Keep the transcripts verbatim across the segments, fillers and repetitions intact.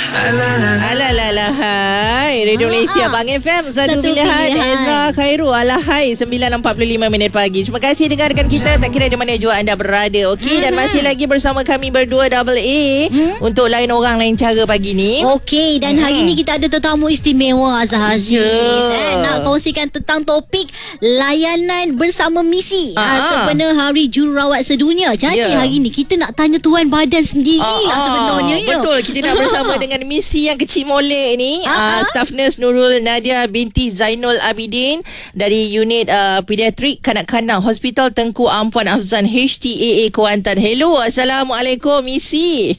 Alalah, hai Radio Malaysia Bang F M Satu, Satu pilihan, pilihan Ezra Khairul. Alahai sembilan empat puluh lima minit pagi. Terima kasih dengarkan kita. Tak kira di mana jua anda berada. Okey, hmm. dan masih lagi bersama kami berdua Double A hmm. untuk lain orang lain cara pagi ni. Okey, dan hmm. hari ni kita ada tetamu istimewa Azhar Aziz. Yeah. Eh, nak kongsikan tentang topik layanan bersama misi uh-huh. sempena Hari Jururawat Sedunia. Jadi yeah. hari ni kita nak tanya tuan badan sendirilah uh-huh. sebenarnya. Betul, ya? Kita nak bersama dengan misi yang kecil molek ni. Uh, staff nurse Nurul Nadia binti Zainul Abidin dari unit uh, pediatrik kanak-kanak Hospital Tengku Ampuan Afzan H T A A Kuantan. Hello, Assalamualaikum misi.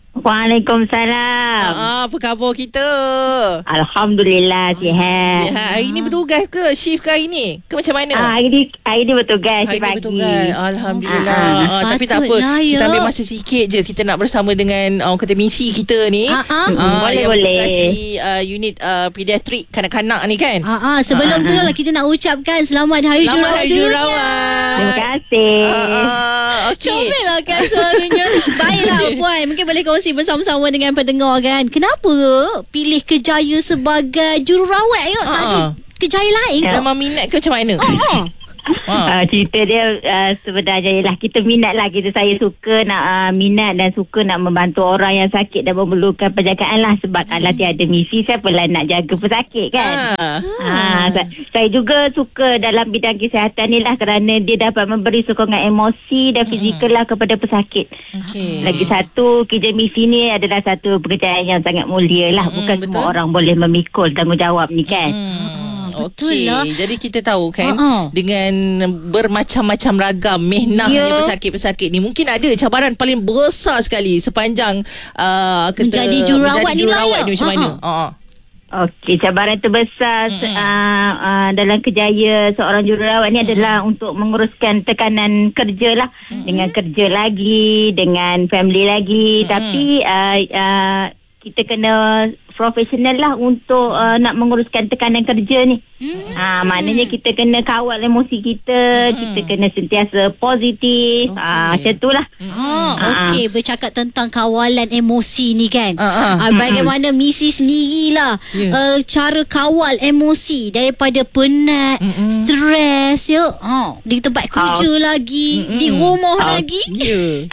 Waalaikumsalam. Ah, apa khabar kita? Alhamdulillah sihat. Sihat. Hari ni bertugas ke? Shift ke hari ni? Ke macam mana? Ah, hari ni hari ni bertugas hari pagi. Ni bertugas. Alhamdulillah. Ah, ah, tapi tak apa. Lah, kita ya. ambil masa sikit je. Kita nak bersama dengan orang kata misi kita ni. Ah, ah. Ah, boleh yang boleh. bertugas di uh, unit uh, pediatrik kanak-kanak ni kan? Ah, ah. Sebelum ah, tu lah kita nak ucapkan selamat Hari Selamat Jururawat Hari Sedunia. Jururawat. Terima kasih. Ah, ah, okay. Comel lah kan suaranya. Baiklah puan, mungkin boleh kongsi bersama-sama dengan pendengar kan. Kenapa pilih Kejaya sebagai jururawat? Ya, tak ada Ah. Kejaya lain ke? Memang minat ke macam mana? Ah. Uh, cerita dia uh, sebenarnya ialah kita minat lah, kita saya suka nak uh, minat dan suka nak membantu orang yang sakit dan memerlukan penjagaan lah. Sebab kalau tiada misi, siapalah nak jaga pesakit kan. Ah. uh, sa- saya juga suka dalam bidang kesihatan ni lah, kerana dia dapat memberi sokongan emosi dan fizikal lah kepada pesakit. Okay. Lagi satu, kerja misi ni adalah satu pekerjaan yang sangat mulia lah. Mm, Bukan betul. semua orang boleh memikul tanggungjawab ni kan. Hmm. Betul Okey, lah. jadi kita tahu kan uh-uh. dengan bermacam-macam ragam mehnahnya yeah. pesakit-pesakit ni, mungkin ada cabaran paling besar sekali sepanjang uh, kata, menjadi jururawat menjadi ni lah jururawat ya. ni macam mana? Uh-uh. Uh-huh. Okey, cabaran terbesar Mm-mm. uh, uh, dalam kerjaya seorang jururawat ni Mm-mm. adalah untuk menguruskan tekanan kerja lah. Mm-mm. Dengan kerja lagi, dengan family lagi. Mm-mm. Tapi uh, uh, kita kena profesional lah untuk uh, nak menguruskan tekanan kerja ni. Hmm. Ah, maknanya kita kena kawal emosi kita, Hmm. kita kena sentiasa positif. Okey. Ah, macam tu lah. Ah, Ah. okey, bercakap tentang kawalan emosi ni kan. Ah, ah. Ah, bagaimana misi sendirilah Ya. uh, cara kawal emosi daripada penat, Mm-mm. stres ya. Ah, di tempat kerja lagi, Mm-mm. di rumah Ah. lagi. Ya.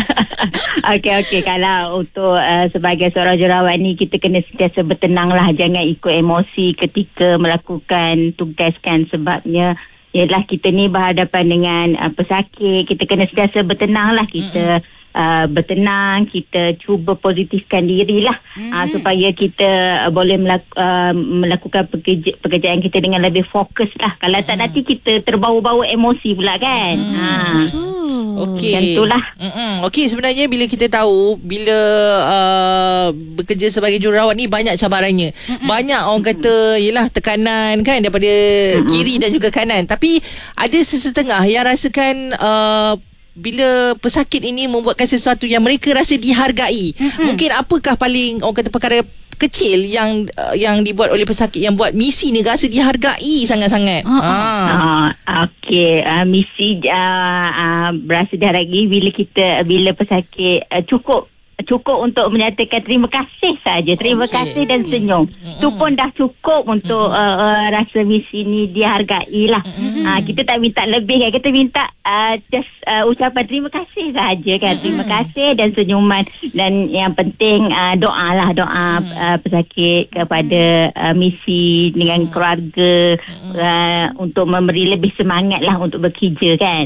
Okey, okey. Kalau untuk uh, sebagai seorang jururawat ni, kita kena sentiasa bertenang lah. Jangan ikut emosi ketika melakukan tugas kan. Sebabnya ialah kita ni berhadapan dengan uh, pesakit. Kita kena sentiasa bertenang lah. Kita uh, bertenang, kita cuba positifkan diri lah. Mm-hmm. Uh, supaya kita uh, boleh melaku, uh, melakukan pekerja, pekerjaan kita dengan lebih fokus lah. Kalau tak, nanti kita terbawa-bawa emosi pula kan. Mm-hmm. Ha. Okey. Macam itulah. Mm-mm. Okey, sebenarnya bila kita tahu bila uh, bekerja sebagai jururawat ni banyak cabarannya. Mm-mm. Banyak orang kata yalah tekanan kan daripada Mm-mm. kiri dan juga kanan. Tapi ada sesetengah yang rasakan uh, bila pesakit ini membuatkan sesuatu yang mereka rasa dihargai. Mm-mm. Mungkin apakah paling orang kata perkara kecil yang uh, yang dibuat oleh pesakit yang buat misi ni rasa dihargai sangat-sangat. Ah, Ah. Ah, okey, uh, misi uh, uh, berasa dihargai bila kita bila pesakit uh, cukup cukup untuk menyatakan terima kasih saja. Terima Okey. kasih dan senyum. Itu Mm-mm. pun dah cukup untuk uh, uh, rasa misi ni dihargai lah. Uh, kita tak minta lebih kan. Kita minta uh, just uh, ucapan terima kasih saja kan. Terima kasih dan senyuman. Dan yang penting uh, doa lah. Doa uh, pesakit kepada uh, misi dengan keluarga uh, untuk memberi lebih semangat lah untuk bekerja kan.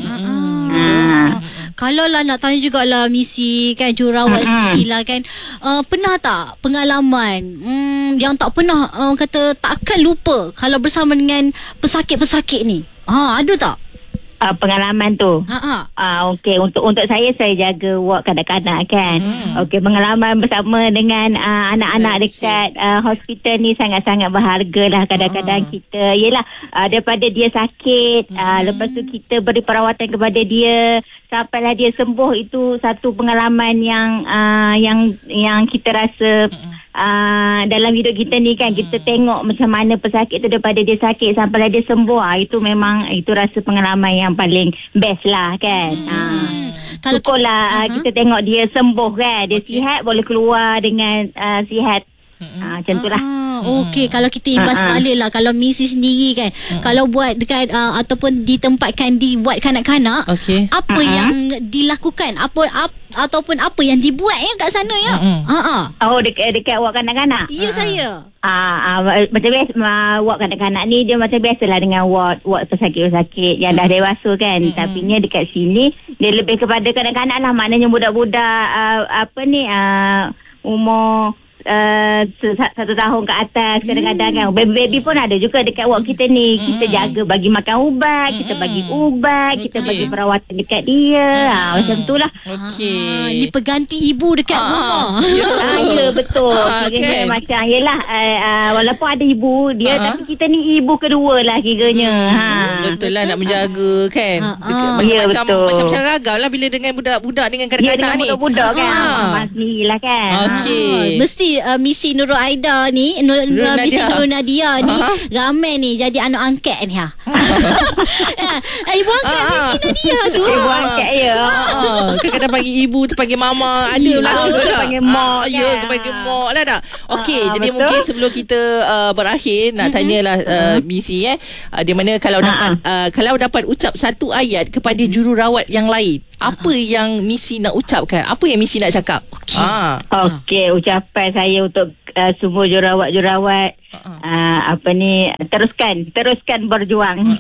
Ah. Kalau lah nak tanya jugalah misi kan jururawat Mm-mm. sendirilah kan, uh, pernah tak pengalaman hmm, yang tak pernah uh, kata takkan lupa kalau bersama dengan pesakit-pesakit ni? Ha, ada tak? Uh, pengalaman tu. Ha ah. Ah, okey, untuk untuk saya saya jaga ward kanak-kanak kan. Hmm. Okey, pengalaman bersama dengan uh, anak-anak Baik, dekat uh, hospital ni sangat-sangat berharga lah. Kadang-kadang Ah. kita yalah uh, daripada dia sakit, Hmm. uh, lepas tu kita beri perawatan kepada dia sampailah dia sembuh, itu satu pengalaman yang uh, yang yang kita rasa uh, dalam hidup kita ni kan. Kita tengok macam mana pesakit tu daripada dia sakit sampailah dia sembuh. Ah, itu memang itu rasa pengalaman yang paling best lah kan. Hmm. Ah. Kalau syukurlah uh, uh-huh. kita tengok dia sembuh kan. Dia okay. sihat, boleh keluar dengan uh, sihat. Mm-mm. Ah, macam itulah. Ah, okey, kalau kita imbas Ah, ah. balik lah, kalau misi sendiri kan, Mm-mm. kalau buat dekat uh, ataupun ditempatkan di buat kanak-kanak, Okey. apa Ah, ah. yang dilakukan, apa ap, ataupun apa yang dibuat ya kat sana ya? Mm-mm. Ha ah. Oh, dekat dekat ward kanak-kanak. Ya saya. Ah, ah, macam biasa uh, ward kanak-kanak ni dia macam biasalah dengan ward ward pesakit-pesakit yang dah dewasa kan. Mm-mm. Tapi ni dekat sini dia lebih kepada kanak-kanak lah, maknanya budak-budak uh, apa ni uh, umur Uh, satu tahun ke atas kadang-kadang kan. Baby-baby pun ada juga dekat ward kita ni. Kita jaga bagi makan ubat, kita bagi ubat, kita Okey. bagi perawatan dekat dia. Ha, macam tu lah. Okey. Ah, ini pengganti ibu dekat Ah, rumah. ya. Ah, ya betul. Ah, Kiranya kan? macam yelah uh, uh, walaupun ada ibu dia Ah. tapi kita ni ibu kedua lah kiranya. Ha. Betul lah, nak menjaga kan. Ah, ah. Dekat- Ya, Macam-macam betul. macam-macam ragam lah bila dengan budak-budak dengan Dia kanak-kanak dengan ni. budak-budak kan. Ah. Mama sendirilah kan. Okey. Ah, mesti uh, misi Nurul Aida ni, Nur, Nurul uh, misi Nadia. Nurul Nadia ni Ah. ramai ni jadi anak angkat ni ha. Ah, ibu angkat Ah, ah. misi Nadia tu. Ibu angkat ya. Ah, kadang-kadang panggil ibu tu panggil mama, ada Ya, lah ah, juga. kita panggil mak Ah, ya, kan. kita panggil mak lah dah. Okey, Ah, jadi betul. mungkin sebelum kita uh, berakhir nak tanyalah uh, misi eh uh, di mana kalau Ah, dapat uh, kalau dapat ucap satu ayat kepada jururawat yang lain, apa yang misi nak ucapkan? Apa yang misi nak cakap? Okey. Ah. Okey, ucapan saya untuk uh, semua jurawat-jurawat Uh-uh. uh, apa ni, teruskan, teruskan berjuang.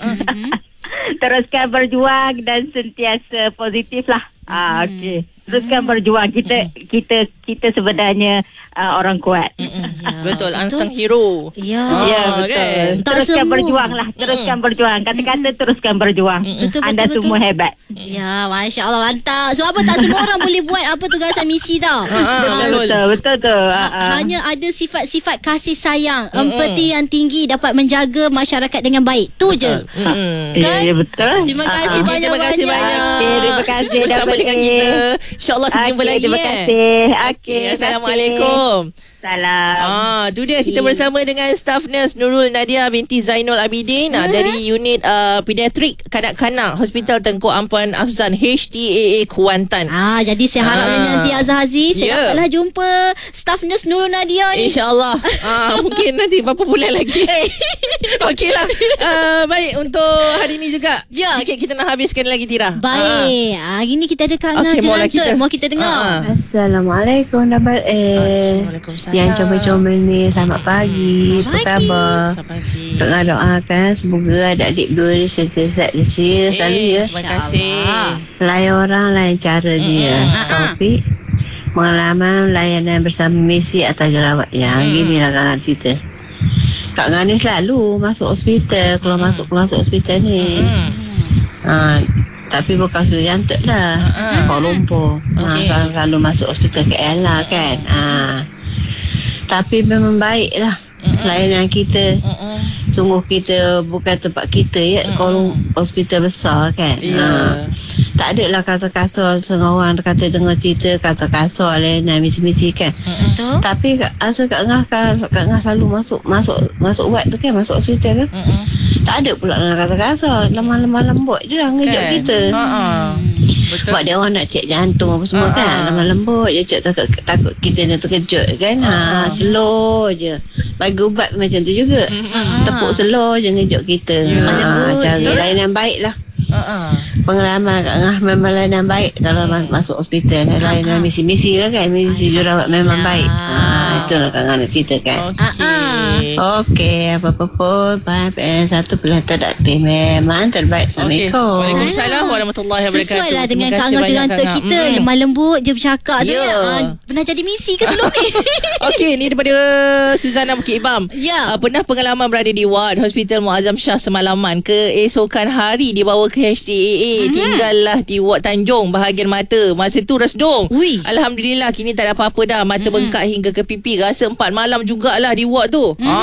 Teruskan berjuang dan sentiasa positif lah. Ah, okey. Teruskan berjuang. Kita kita kita sebenarnya uh, orang kuat. Mm-mm. Ya, Betul, betul. unsung hero. Ya. Ah, Ya, betul. kan? Tak Teruskan semua. berjuang lah. Teruskan berjuang. Kata-kata teruskan berjuang. Betul, Anda betul, semua betul. hebat. Ya, Masya Allah, mantap. Sebab apa tak semua orang boleh buat apa tugasan misi tau. Ah, ah, Betul, betul. betul, betul tu. Ha, Ah, ah. hanya ada sifat-sifat kasih sayang, empati yang tinggi dapat menjaga masyarakat dengan baik. Tu je. Mm-mm. Ya, ya, betul. Terima Ah, kasih ah. Okey, terima kasih banyak. Okey, terima kasih bersama dapat dengan ni. kita. InsyaAllah kita jumpa Okey, lagi terima eh. kasih. Okey, Okey, terima Assalamualaikum. Salam. Ah, tu dia kita bersama dengan staff nurse Nurul Nadia binti Zainul Abidin uh, dari unit uh, pediatrik kanak-kanak Hospital Tengku Ampuan Afzan H T A A Kuantan. Ah, jadi saya harapnya Ah. nanti Azhar Aziz saya Ya. dapatlah jumpa staff nurse Nurul Nadia ni. InsyaAllah. ah, Mungkin nanti berapa bulan lagi. Okeylah. Uh, baik, untuk hari ni juga. Ya. Sedikit kita nak habiskan lagi Tira. Baik. Ah, hari ni kita ada Kak Ngah Okey, maulah Jelantut. kita. Mau kita dengar. Ah. Assalamualaikum Double A. Waalaikumsalam. Yang comel-comel ni selamat pagi. Apa Pagi. khabar? Selamat pagi. Doa-doakan semoga adik-adik dua ni sentiasa bersih selalu ya. Terima kasih. Lain orang lain cara dia. Topik pengalaman layanan bersama misi atau jerawat. Yang gini lah Kak Ngah cerita. Kak Ngah ni selalu masuk hospital. Keluar masuk keluar masuk hospital ni. Hmm. Ha, tapi bukan hospital jantung lah. Ha. Kuala Lumpur. Okey. Ha, kalau masuk hospital K L lah kan. Ha. Tapi memang baik lah layanan kita. Mm-mm. Sungguh kita bukan tempat kita ya. Kuala hospital besar kan. Ya. Ha. Tak ada lah kasar-kasar. Setengah orang kata dengar cerita kasar-kasar layanan misi-misi kan. Betul. Tapi Kak- asal Kak Ngah kan, Kak Ngah selalu masuk masuk masuk ward tu kan, masuk hospital kan. Mm-mm. Tak ada pula dengan kata-kata. Lemah-lemah lembut je lah ngejok Kan? kita. Ha-ha. Betul. Sebab dia orang nak cek jantung apa semua Ha-ha. kan. Lemah lembut je, cek takut, takut kita nak terkejut kan. Ha, slow je. Bagi ubat macam tu juga. Tepuk slow je ngejok kita. Ya. Ha, Lembut cara je. layanan baik lah. Ha-ha. Pengalaman Kak Ngah memang layanan baik kalau ma- masuk hospital. Layanan misi-misi lah kan. Misi jurawat memang baik. Ha, itulah Kak Ngah nak ceritakan. Okey. Okey, apa-apa pun P M satu Pelantar Dakti memang terbaik. Okey. Assalamualaikum. Waalaikumsalam warahmatullahi wabarakatuh. Sesuai lah dengan Terima Kak kasih Ngah banyak, Jelantut Kak Ngah. kita. Mm. Lemah lembut je bercakap tu Ya. ya. Ah, pernah jadi misi ke sebelum ni? Okey, ni daripada Suzana Bukit Ibam. Ya. Uh, pernah pengalaman berada di ward Hospital Muazzam Shah semalaman. Keesokan hari dibawa ke H T A A. Mhm. Tinggallah di ward Tanjung bahagian mata. Masa tu resdung. Ui. Alhamdulillah kini tak ada apa-apa dah. Mata bengkak hingga ke pipi. Rasa empat malam jugalah di ward tu. Mhm. Ah,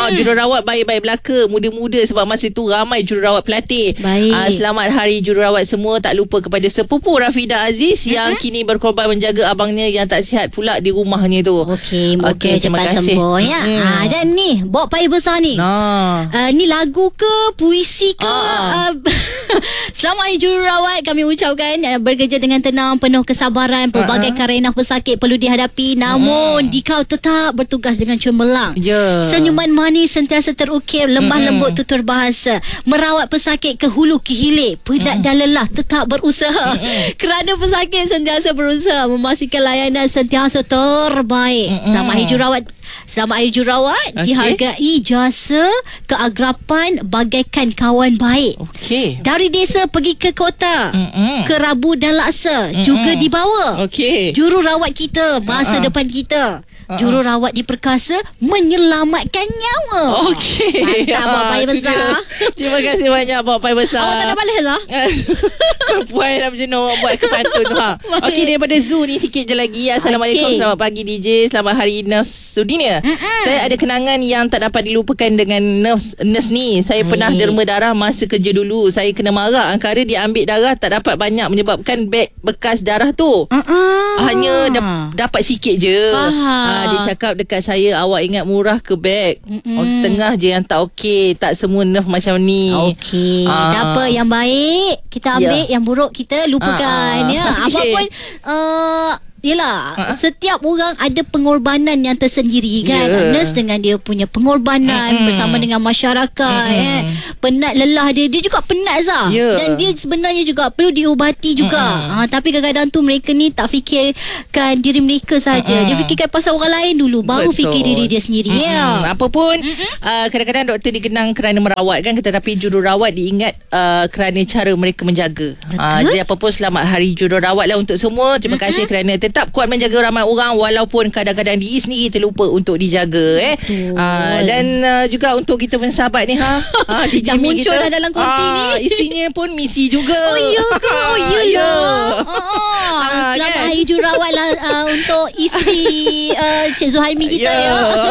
Ah, jururawat baik-baik belaka, muda-muda sebab masa tu ramai jururawat pelatih. Baik. Ah, selamat hari jururawat semua. Tak lupa kepada sepupu Rafidah Aziz yang kini berkorban menjaga abangnya yang tak sihat pula di rumahnya tu. Okey, moga Okey, terima cepat kasih. sembuh ya. Mm. Ah, dan ni, bawa payah besar ni. Nah. Uh, ni lagu ke, puisi ke? Ah. Uh, Selamat Hari Jururawat kami ucapkan, uh, bekerja dengan tenang, penuh kesabaran, pelbagai Ah. karenah pesakit perlu dihadapi, namun Mm-mm. dikau tetap bertugas dengan cemerlang. Ya. Senyuman manis sentiasa terukir, lemah Mm-mm. lembut tutur bahasa, merawat pesakit ke hulu ke hilir, penat dan lelah tetap berusaha. Kerana pesakit sentiasa berusaha memastikan layanan sentiasa terbaik. Mm-mm. Selamat Hari Jururawat. Selamat Hari Jururawat. Okey. Dihargai jasa keagrapan bagaikan kawan baik. Okey. Dari desa pergi ke kota, Mm-mm. ke Rabu dan Laksa juga dibawa. Okey. Jururawat kita, masa Uh-uh. depan kita. Uh-uh. Jururawat diperkasa menyelamatkan nyawa. Okey. Mantap, bawa payah Ah, tu besar. dia. Terima kasih banyak bawa payah besar. Awak tak nak balas lah? Puan dah macam mana awak buat kepantun tu ha. Okey, daripada Zoo ni sikit je lagi. Assalamualaikum, Okey. selamat pagi D J, selamat hari nurse sedunia. Saya ada kenangan yang tak dapat dilupakan dengan nurse, nurse ni. Saya pernah Baik. derma darah masa kerja dulu. Saya kena marah angkara dia ambil darah tak dapat banyak menyebabkan beg bekas darah tu. Uh-uh. Hanya dap- dapat sikit je. Faham. Ha, dia cakap dekat saya, awak ingat murah ke beg? Mm-mm. Oh, setengah je yang tak okey. Tak semua nerf macam ni. Okey, Ah. tak apa, yang baik kita ambil, Ya. yang buruk kita lupakan Ah, ah. ya. Okey. Apapun uh, Yelah, Ah. setiap orang ada pengorbanan yang tersendiri kan. Ya. Nurse dengan dia punya pengorbanan Mm-mm. bersama dengan masyarakat Mm-mm. eh. Penat lelah dia, dia juga penat Zah. Ya. Dan dia sebenarnya juga perlu diubati juga. Ha, tapi kadang-kadang tu mereka ni tak fikirkan diri mereka saja. Mm-mm. Dia fikirkan pasal orang lain dulu, baru Betul. fikir diri dia sendiri ya. Mm-mm. Apa pun uh, kadang-kadang doktor dikenang kerana merawat kan, tetapi jururawat diingat uh, kerana cara mereka menjaga. Uh, jadi apa pun selamat hari jururawat lah untuk semua. Terima Mm-mm. kasih kerana tetap kuat menjaga ramai orang walaupun kadang-kadang diri sendiri terlupa untuk dijaga eh. Betul. Uh, dan uh, juga untuk kita pensahabat ni ha. Uh, di Dah Jimmy muncul kita, dah dalam konti ah, ni. Isinya pun misi juga. Oh ya ke? Oh Ya. iyalah. Oh, Ah, selamat kan? Hari Jururawat lah uh, untuk isteri uh, Cik Zuhaimi kita Ya. ya.